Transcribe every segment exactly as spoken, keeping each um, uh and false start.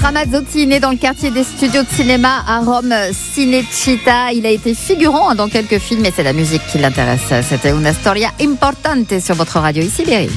Ramazzotti, né dans le quartier des studios de cinéma à Rome, Cinecittà. Il a été figurant dans quelques films et c'est la musique qui l'intéresse. C'était Una Storia Importante sur votre radio ici, Berry.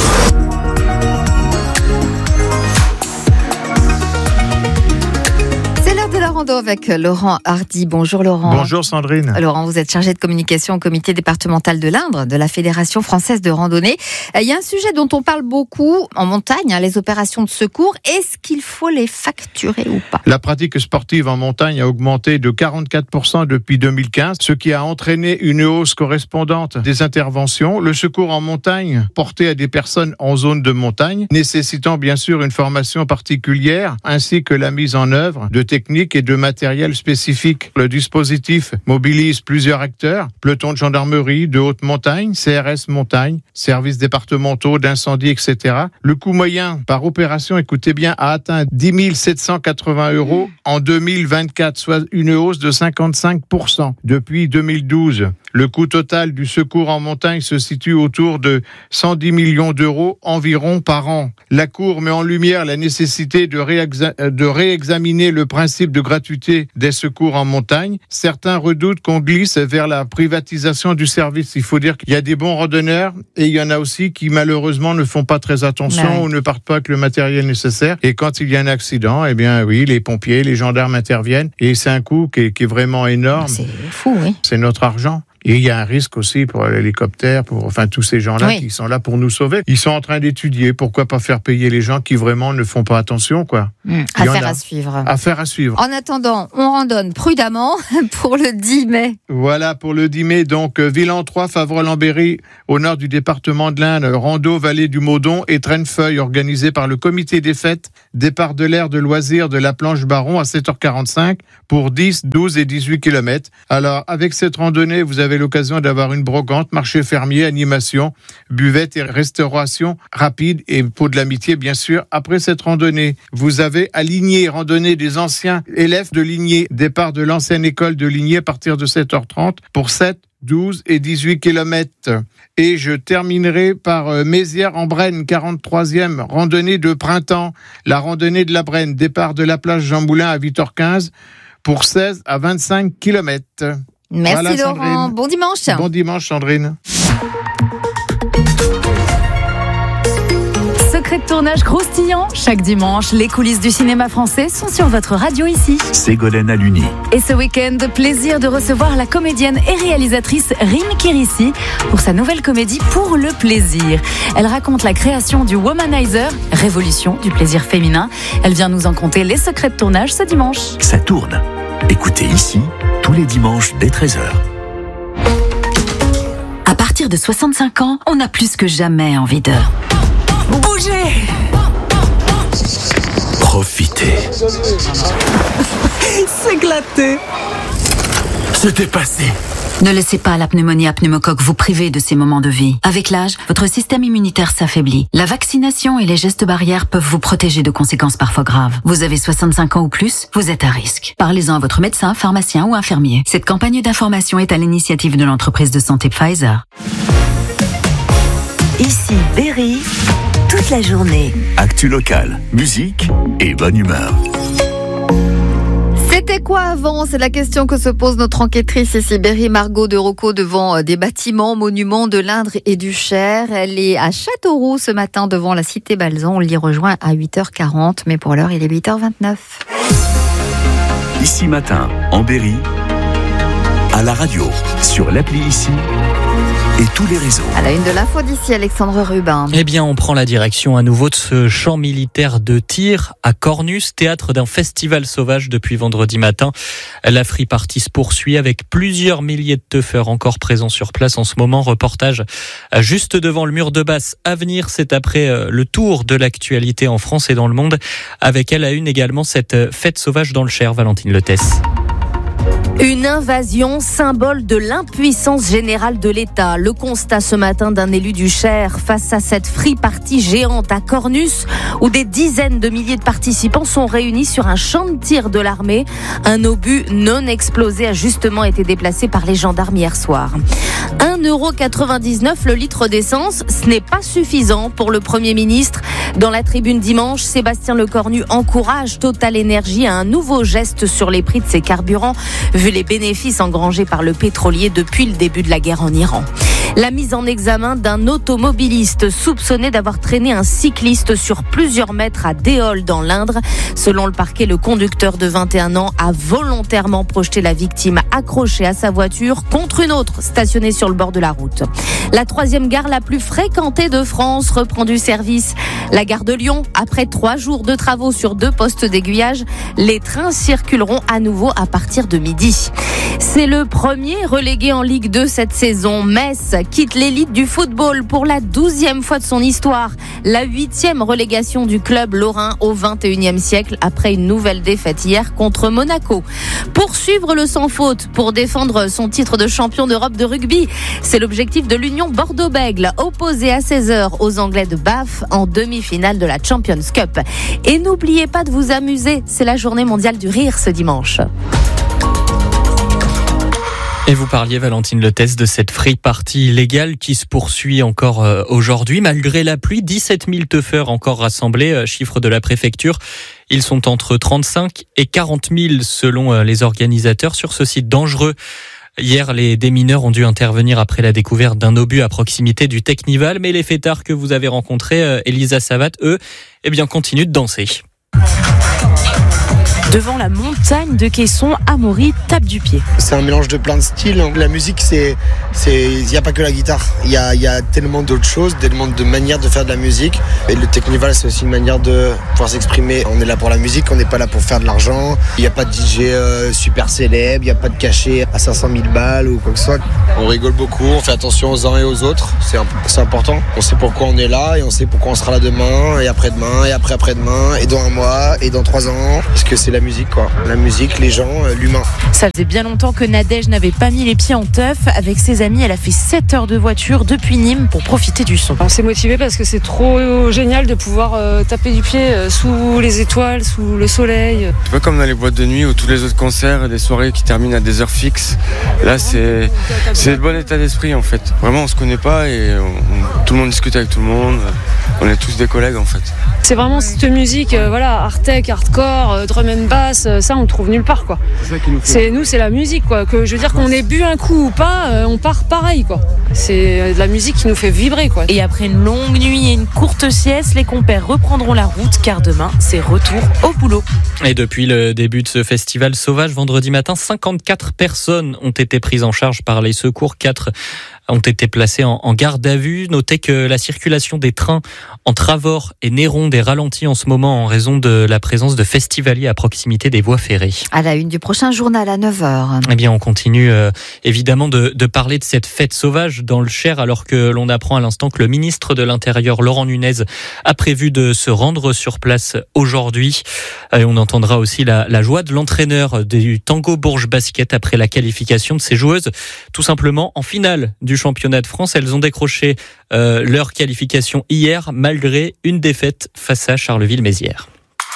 Avec Laurent Hardy. Bonjour Laurent. Bonjour Sandrine. Laurent, vous êtes chargé de communication au comité départemental de l'Indre, de la Fédération française de randonnée. Il y a un sujet dont on parle beaucoup en montagne, hein, les opérations de secours. Est-ce qu'il faut les facturer ou pas ? La pratique sportive en montagne a augmenté de quarante-quatre pour cent depuis deux mille quinze, ce qui a entraîné une hausse correspondante des interventions. Le secours en montagne porté à des personnes en zone de montagne, nécessitant bien sûr une formation particulière, ainsi que la mise en œuvre de techniques et de matériel spécifique. Le dispositif mobilise plusieurs acteurs, peloton de gendarmerie, de haute montagne, C R S montagne, services départementaux d'incendie, et cetera. Le coût moyen par opération, écoutez bien, a atteint dix mille sept cent quatre-vingts euros en deux mille vingt-quatre, soit une hausse de cinquante-cinq pour cent depuis deux mille douze. Le coût total du secours en montagne se situe autour de cent dix millions d'euros environ par an. La Cour met en lumière la nécessité de, réexa- de réexaminer le principe de gratuité des secours en montagne. Certains redoutent qu'on glisse vers la privatisation du service. Il faut dire qu'il y a des bons randonneurs et il y en a aussi qui malheureusement ne font pas très attention ouais. ou ne partent pas avec le matériel nécessaire. Et quand il y a un accident, eh bien oui, les pompiers, les gendarmes interviennent et c'est un coût qui est, qui est vraiment énorme. C'est fou, oui. C'est notre argent. Et il y a un risque aussi pour l'hélicoptère, pour enfin tous ces gens-là oui. qui sont là pour nous sauver. Ils sont en train d'étudier pourquoi pas faire payer les gens qui vraiment ne font pas attention, quoi. Mmh. Affaire à suivre. Affaire à suivre. En attendant, on randonne prudemment pour le dix mai. Voilà, pour le dix mai, donc Villan-trois, Favrol-en-Berry, au nord du département de l'Indre, rando vallée du Maudon et Traînefeuille, organisé par le comité des fêtes, départ de l'aire de loisirs de la Planche Baron à sept heures quarante-cinq pour dix, douze et dix-huit kilomètres. Alors, avec cette randonnée, vous avez l'occasion d'avoir une brocante, marché fermier, animation, buvette et restauration rapide et pot de l'amitié, bien sûr. Après cette randonnée, vous avez à Ligné, randonnée des anciens élèves de Ligné, départ de l'ancienne école de Ligné à partir de sept heures trente pour sept, douze et dix-huit kilomètres. Et je terminerai par euh, Mézières-en-Brenne, quarante-troisième randonnée de printemps, la randonnée de la Brenne, départ de la plage Jean Moulin à huit heures quinze pour seize à vingt-cinq kilomètres. Merci voilà, Laurent, Sandrine. Bon dimanche. Bon dimanche Sandrine. Secret de tournage croustillant. Chaque dimanche, les coulisses du cinéma français sont sur votre radio ici. Ségolène Aluni. Et ce week-end, plaisir de recevoir la comédienne et réalisatrice Rim Kirissi pour sa nouvelle comédie Pour le plaisir. Elle raconte la création du Womanizer, révolution du plaisir féminin. Elle vient nous en conter les secrets de tournage ce dimanche. Ça tourne. Écoutez ici, tous les dimanches dès treize heures. À partir de soixante-cinq ans, on a plus que jamais envie de bouger. Profitez. S'éclater. Se dépasser. Ne laissez pas la pneumonie à pneumocoque vous priver de ces moments de vie. Avec l'âge, votre système immunitaire s'affaiblit. La vaccination et les gestes barrières peuvent vous protéger de conséquences parfois graves. Vous avez soixante-cinq ans ou plus, vous êtes à risque. Parlez-en à votre médecin, pharmacien ou infirmier. Cette campagne d'information est à l'initiative de l'entreprise de santé Pfizer. Ici Berry, toute la journée. Actu locale, musique et bonne humeur. C'était quoi avant ? C'est la question que se pose notre enquêtrice ici, Berry Margot de Rocco, devant des bâtiments, monuments de l'Indre et du Cher. Elle est à Châteauroux ce matin devant la cité Balzan. On l'y rejoint à huit heures quarante, mais pour l'heure, il est huit heures vingt-neuf. Ici matin, en Berry, à la radio, sur l'appli Ici et tous les réseaux. À la une de l'info d'ici, Alexandre Rubin. Eh bien, on prend la direction à nouveau de ce champ militaire de tir à Cornus, théâtre d'un festival sauvage depuis vendredi matin. La free party se poursuit avec plusieurs milliers de teufeurs encore présents sur place en ce moment. Reportage juste devant le mur de Basse. À venir, c'est après le tour de l'actualité en France et dans le monde. Avec elle à une également cette fête sauvage dans le Cher, Valentine Letesse. Une invasion, symbole de l'impuissance générale de l'État. Le constat ce matin d'un élu du Cher face à cette free party géante à Cornus, où des dizaines de milliers de participants sont réunis sur un champ de tir de l'armée. Un obus non explosé a justement été déplacé par les gendarmes hier soir. Un un euro quatre-vingt-dix-neuf le litre d'essence, ce n'est pas suffisant pour le Premier ministre. Dans la tribune dimanche, Sébastien Lecornu encourage Total Énergie à un nouveau geste sur les prix de ses carburants, vu les bénéfices engrangés par le pétrolier depuis le début de la guerre en Iran. La mise en examen d'un automobiliste soupçonné d'avoir traîné un cycliste sur plusieurs mètres à Déol dans l'Indre. Selon le parquet, le conducteur de vingt et un ans a volontairement projeté la victime accrochée à sa voiture contre une autre stationnée sur le bord de la route. La troisième gare la plus fréquentée de France reprend du service. La gare de Lyon, après trois jours de travaux sur deux postes d'aiguillage, les trains circuleront à nouveau à partir de midi. C'est le premier relégué en Ligue deux cette saison. Metz quitte l'élite du football pour la douzième fois de son histoire. La huitième relégation du club lorrain au vingt et unième siècle après une nouvelle défaite hier contre Monaco. Poursuivre le sans faute pour défendre son titre de champion d'Europe de rugby. C'est l'objectif de l'Union Bordeaux-Bègles, opposé à seize heures aux Anglais de Bath en demi-finale de la Champions Cup. Et n'oubliez pas de vous amuser, c'est la journée mondiale du rire ce dimanche. Et vous parliez, Valentine Letes, de cette free party illégale qui se poursuit encore euh, aujourd'hui. Malgré la pluie, dix-sept mille teufeurs encore rassemblés, euh, chiffre de la préfecture. Ils sont entre trente-cinq et quarante mille selon euh, les organisateurs sur ce site dangereux. Hier, les démineurs ont dû intervenir après la découverte d'un obus à proximité du Technival. Mais les fêtards que vous avez rencontrés, euh, Elisa Savat, eux, eh bien, continuent de danser. Devant la montagne de caissons, Amaury tape du pied. C'est un mélange de plein de styles. La musique, c'est, c'est, il n'y a pas que la guitare. Il y a, il y a tellement d'autres choses, tellement de manières de faire de la musique. Et le Technival, c'est aussi une manière de pouvoir s'exprimer. On est là pour la musique, on n'est pas là pour faire de l'argent. Il n'y a pas de D J euh, super célèbre, il n'y a pas de cachet à cinq cent mille balles ou quoi que ce soit. On rigole beaucoup, on fait attention aux uns et aux autres. C'est, c'est important. On sait pourquoi on est là et on sait pourquoi on sera là demain et après-demain et après-après-demain et dans un mois et dans trois ans. Parce que c'est la musique, quoi. La musique, les gens, euh, l'humain. Ça faisait bien longtemps que Nadège n'avait pas mis les pieds en teuf. Avec ses amis, elle a fait sept heures de voiture depuis Nîmes pour profiter du son. On s'est motivé parce que c'est trop génial de pouvoir euh, taper du pied euh, sous les étoiles, sous le soleil. C'est pas comme dans les boîtes de nuit ou tous les autres concerts et des soirées qui terminent à des heures fixes. Là, c'est, c'est le bon état d'esprit, en fait. Vraiment, on se connaît pas et on, tout le monde discute avec tout le monde. On est tous des collègues, en fait. C'est vraiment cette musique, euh, voilà, art tech, hardcore, euh, drum and bass, euh, ça on trouve nulle part, quoi. C'est ça qui nous fait. C'est, nous, c'est la musique, quoi. Que je veux dire qu'on ait bu un coup ou pas, euh, on part pareil, quoi. C'est de la musique qui nous fait vibrer, quoi. Et après une longue nuit et une courte sieste, les compères reprendront la route car demain, c'est retour au boulot. Et depuis le début de ce festival sauvage, vendredi matin, cinquante-quatre personnes ont été prises en charge par les secours. quatre ont été placés en, en garde à vue. Notez que la circulation des trains entre Avord et Néronde est ralentie en ce moment en raison de la présence de festivaliers à proximité des voies ferrées. À la une du prochain journal à neuf heures. Eh bien, on continue euh, évidemment de, de parler de cette fête sauvage dans le Cher, alors que l'on apprend à l'instant que le ministre de l'Intérieur, Laurent Nunez, a prévu de se rendre sur place aujourd'hui. Et on entendra aussi la, la joie de l'entraîneur du Tango Bourges Basket après la qualification de ses joueuses, tout simplement en finale du championnat de France. Elles ont décroché euh, leur qualification hier, malgré une défaite face à Charleville-Mézières.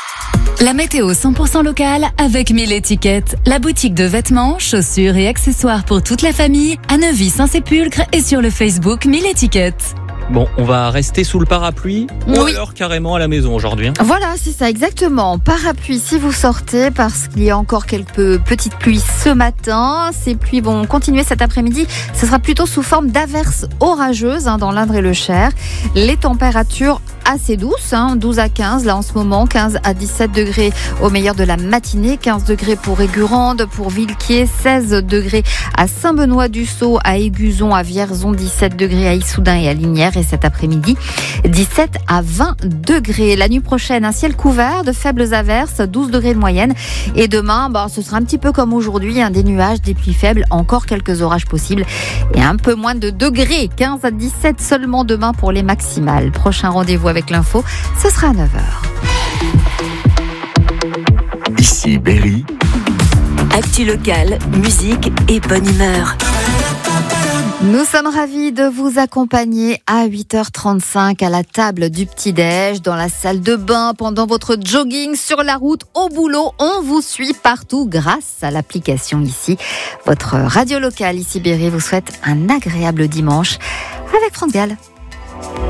La météo cent pour cent locale avec mille étiquettes. La boutique de vêtements, chaussures et accessoires pour toute la famille à Neuvy-Saint-Sépulcre et sur le Facebook mille étiquettes. Bon, on va rester sous le parapluie ou Oui. alors carrément à la maison aujourd'hui. Hein. Voilà, c'est ça, exactement. Parapluie si vous sortez, parce qu'il y a encore quelques petites pluies ce matin. Ces pluies vont continuer cet après-midi. Ce sera plutôt sous forme d'averses orageuses hein, dans l'Indre et le Cher. Les températures assez douces, hein, douze à quinze là en ce moment, quinze à dix-sept degrés au meilleur de la matinée, quinze degrés pour Égurande, pour Villequier, seize degrés à Saint-Benoît-du-Sault, à Aiguzon, à Vierzon, dix-sept degrés à Issoudun et à Lignières. Et cet après-midi, dix-sept à vingt degrés. La nuit prochaine, un ciel couvert, de faibles averses, douze degrés de moyenne. Et demain, bah, ce sera un petit peu comme aujourd'hui, hein, des nuages, des pluies faibles, encore quelques orages possibles et un peu moins de degrés, quinze à dix-sept seulement demain pour les maximales. Prochain rendez-vous avec l'info, ce sera à neuf heures. Ici Berry. Actu locale, musique et bonne humeur. Nous sommes ravis de vous accompagner à huit heures trente-cinq à la table du petit-déj, dans la salle de bain, pendant votre jogging, sur la route, au boulot. On vous suit partout grâce à l'application ici. Votre radio locale ici Berry vous souhaite un agréable dimanche avec France Gall.